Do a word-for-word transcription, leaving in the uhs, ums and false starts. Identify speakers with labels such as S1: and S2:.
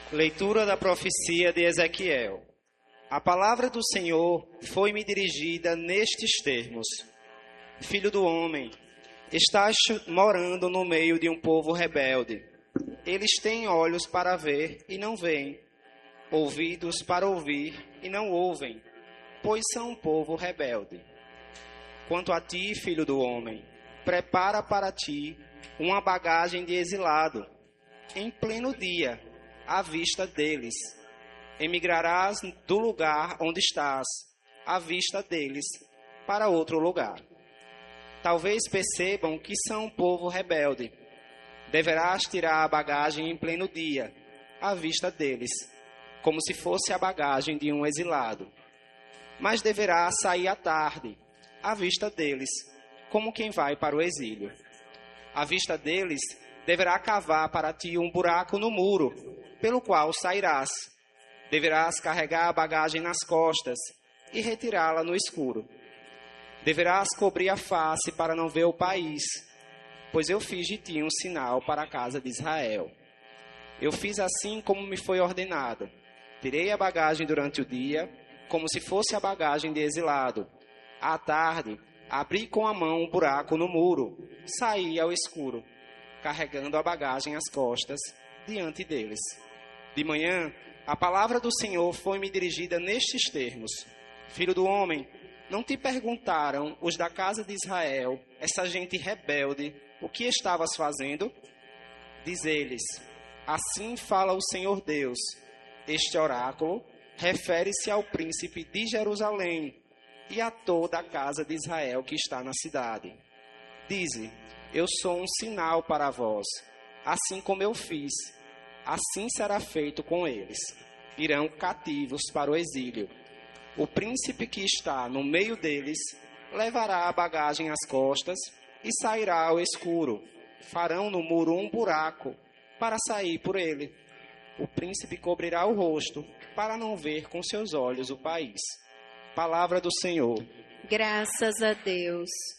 S1: Leitura da profecia de Ezequiel. A palavra do Senhor foi-me dirigida nestes termos: Filho do homem, estás morando no meio de um povo rebelde. Eles têm olhos para ver e não veem, ouvidos para ouvir e não ouvem, pois são um povo rebelde. Quanto a ti, filho do homem, prepara para ti uma bagagem de exilado, em pleno dia, à vista deles. Emigrarás do lugar onde estás, à vista deles, para outro lugar. Talvez percebam que são um povo rebelde. Deverás tirar a bagagem em pleno dia, à vista deles, como se fosse a bagagem de um exilado. Mas deverás sair à tarde, à vista deles, como quem vai para o exílio. À vista deles, deverá cavar para ti um buraco no muro, pelo qual sairás. Deverás carregar a bagagem nas costas e retirá-la no escuro. Deverás cobrir a face para não ver o país, pois eu fiz de ti um sinal para a casa de Israel. Eu fiz assim como me foi ordenado. Tirei a bagagem durante o dia, como se fosse a bagagem de exilado. À tarde, abri com a mão um buraco no muro, saí ao escuro, carregando a bagagem às costas, diante deles. De manhã, a palavra do Senhor foi-me dirigida nestes termos: Filho do homem, não te perguntaram os da casa de Israel, essa gente rebelde, o que estavas fazendo? Diz eles: assim fala o Senhor Deus. Este oráculo refere-se ao príncipe de Jerusalém e a toda a casa de Israel que está na cidade. Dize: eu sou um sinal para vós, assim como eu fiz, assim será feito com eles. Irão cativos para o exílio. O príncipe que está no meio deles levará a bagagem às costas e sairá ao escuro. Farão no muro um buraco para sair por ele. O príncipe cobrirá o rosto para não ver com seus olhos o país. Palavra do Senhor.
S2: Graças a Deus.